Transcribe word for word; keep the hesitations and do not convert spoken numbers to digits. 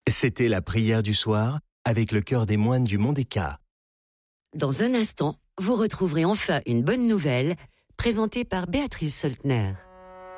C'était la prière du soir avec le chœur des moines du Mont des Cats. Dans un instant, vous retrouverez enfin une bonne nouvelle présentée par Béatrice Soltner.